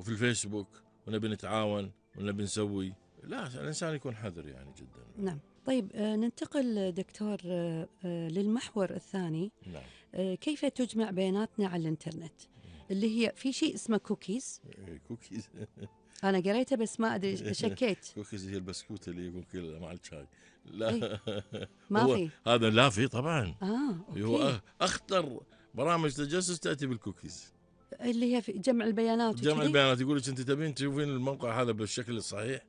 وفي الفيسبوك ونبي نتعاون ونبي نسوي. لا، الإنسان يكون حذر يعني جدا. نعم. طيب ننتقل دكتور للمحور الثاني. نعم. كيف تجمع بياناتنا على الإنترنت، اللي هي في شيء اسمه كوكيز. كوكيز. أنا قريته بس ما أدري، شكيت. كوكيز هي البسكوت اللي يقول كذا مع الشاي. لا. أي. ما هو في. هذا لا، في طبعا. أوكي. هو أخطر برامج تجسس تأتي بالكوكيز. اللي هي في جمع البيانات جمع وكذي؟ البيانات. يقول لك أنت تبين تشوفين الموقع هذا بالشكل الصحيح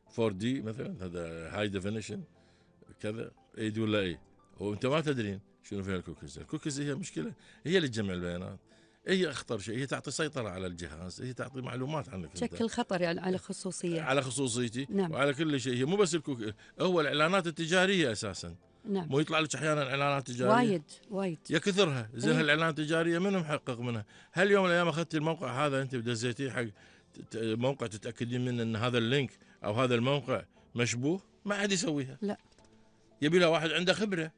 4D مثلا، هذا هاي ديفينيشن كذا، اي دي ولا اي، وانت ما تدرين شنو فيها الكوكيز. الكوكيز هي مشكله، هي اللي تجمع البيانات، هي اخطر شيء، هي تعطي سيطره على الجهاز، هي تعطي معلومات عنك تشكل خطر يعني على خصوصية، على خصوصيتي. نعم. وعلى كل شيء. هي مو بس الكوكيز، هو الاعلانات التجاريه اساسا. نعم. مو يطلع لك احيانا اعلانات تجاريه وايد وايد يا كثرها. زين، أي. هالاعلانات التجاريه منو محقق منها؟ هل يوم من الايام اخذتي الموقع هذا انت ودزيتيه حق موقع تتاكدين منه ان هذا اللينك او هذا الموقع مشبوه؟ ما حد يسويها. لا. يبي له واحد عنده خبره.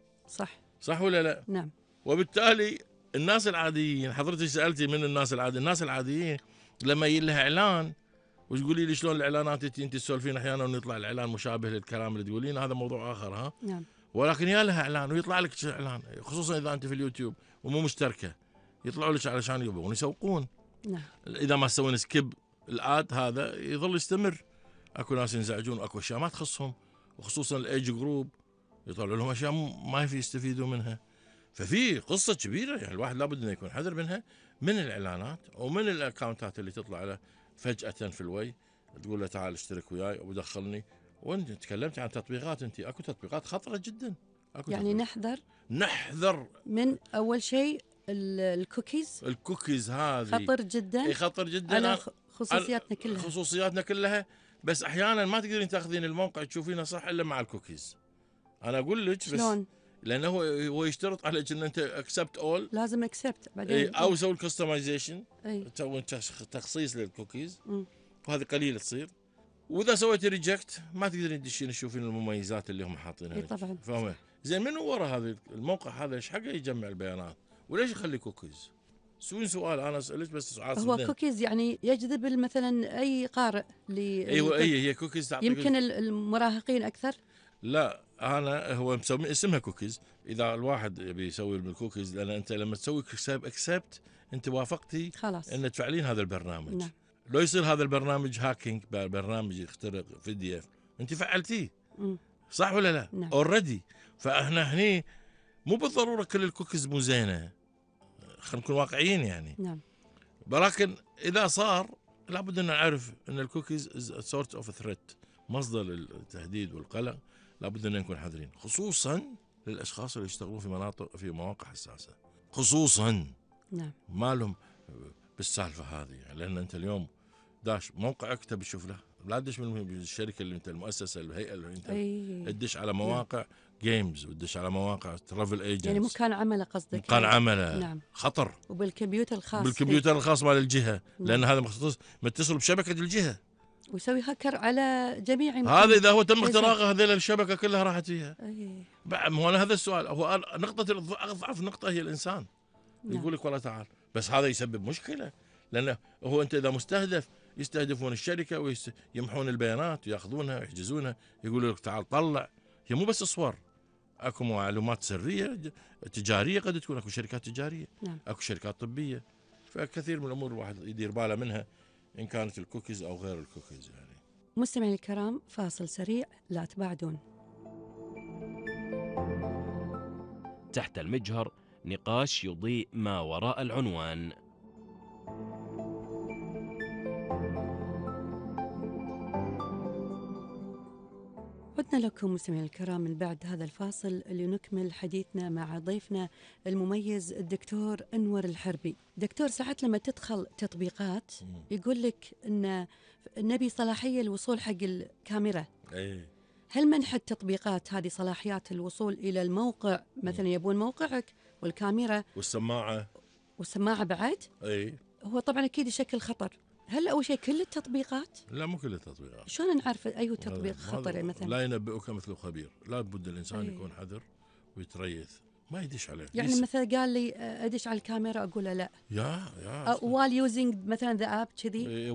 صح ولا لا؟ نعم. وبالتالي الناس العاديين، حضرتك سالتي من الناس العاديين، الناس العاديين لما يجي لها اعلان وتقولي لي شلون الاعلانات انت تسولفين احيانا ويطلع الاعلان مشابه للكلام اللي تقولين، هذا موضوع اخر. ها. نعم. ولكن يا لها اعلان ويطلع لك اعلان، خصوصا اذا انت في اليوتيوب ومو مشتركه، يطلعوا لك علشان يبغون يسوقون. نعم. اذا ما تسوين سكيب الاد هذا يظل يستمر. اكو ناس ينزعجون، اكو اشياء ما تخصهم، وخصوصا الايج جروب يطلعوا لهم اشياء ما في يستفيدوا منها. ففي قصه كبيره يعني، الواحد لابد انه يكون حذر منها، من الاعلانات ومن الاكونتات اللي تطلع له فجاه في الوي، تقول له تعال اشترك وياي ودخلني. وانت تكلمت عن تطبيقات، انت اكو تطبيقات خطره جدا. اكو يعني تطبيقات. نحذر من اول شيء الكوكيز. الكوكيز هذه خطر جدا. اي خطر جدا على خصوصياتنا كلها. خصوصياتنا كلها. بس احيانا ما تقدرين تاخذين الموقع تشوفينه صح الا مع الكوكيز. انا اقول لك بس شلون؟ لانه هو يشترط عليك ان انت اكسبت اول، لازم اكسبت بعدين. او سوي الكستمايزيشن، اي. تخصيص للكوكيز. وهذه قليله تصير. واذا سويتي ريجكت ما تقدرين تدشين تشوفين المميزات اللي هم حاطينها. اي طبعا. فاهمه؟ زين، من ورا هذا الموقع هذا ايش حقه يجمع البيانات؟ وليش يخلي كوكيز؟ سوين سؤال، انا اسالك بس سؤال. هو كوكيز يعني يجذب مثلا اي قارئ ايوه، هي كوكيز تعطيك. يمكن المراهقين اكثر. لا، انا هو مسمي اسمها كوكيز. اذا الواحد يبي يسوي من الكوكيز، لان انت لما تسوي اكسبت انت وافقتي خلاص ان تفعلين هذا البرنامج. نعم. لو يصير هذا البرنامج هاكينج، برنامج يخترق PDF، انت فعلتيه. صح ولا لا؟ نعم. اوريدي. فاحنا هني مو بالضروره كل الكوكيز مو زينه، خلينا نكون واقعيين يعني. نعم. ولكن اذا صار لابد ان نعرف ان الكوكيز سورت اوف ثريت، مصدر التهديد والقلق. لابد ان نكون حذرين، خصوصا للاشخاص اللي يشتغلون في مواقع حساسه، خصوصا. نعم. ما لهم بالسالفه هذه يعني. لان انت اليوم داش موقعك تبي تشوف له، لا تدش من الشركه اللي انت، المؤسسه، الهيئه اللي انت تدش على مواقع جيمز وتدش على مواقع ترافل ايجنتس. يعني مكان عمله قصدك؟ مكان عمله. نعم. خطر. وبالكمبيوتر الخاص، بالكمبيوتر الخاص مال الجهه. نعم. لان هذا متصل بشبكه الجهه، ويسوي هاكر على جميع هذا اذا هو تم اختراقه هذه الشبكه كلها راحت فيها. بعد هو هذا السؤال، هو نقطه اضعف نقطه هي الانسان. نعم. يقول لك والله تعال، بس هذا يسبب مشكله. لانه هو انت اذا مستهدف، يستهدفون الشركه ويمحون البيانات وياخذونها ويحجزونها، يقولوا لك تعال طلع. هي مو بس صور، اكو معلومات سريه تجاريه، قد تكون اكو شركات تجاريه. نعم. اكو شركات طبيه. فكثير من الامور الواحد يدير باله منها، ان كانت الكوكيز او غير الكوكيز يعني. مستمعي الكرام، فاصل سريع، لا تبعدون. تحت المجهر، نقاش يضيء ما وراء العنوان. عدنا لكم مستمعي الكرام من بعد هذا الفاصل لنكمل حديثنا مع ضيفنا المميز الدكتور أنور الحربي. دكتور، ساعات لما تدخل تطبيقات يقول لك أن نبي صلاحية الوصول حق الكاميرا. هل منح التطبيقات هذه صلاحيات الوصول إلى الموقع؟ مثلا يبون موقعك والكاميرا والسماعة بعد؟ هو طبعا أكيد يشكل خطر. هل أول شيء كل التطبيقات؟ لا، مو كل التطبيقات. شلون نعرف أي تطبيق خطر مثلا؟ لا ينبئك مثل خبير. لا بد الإنسان يكون حذر ويتريث، ما يدش عليه. يعني مثلا قال لي أدش على الكاميرا أقول له لا. يا while using مثلا the app كذي.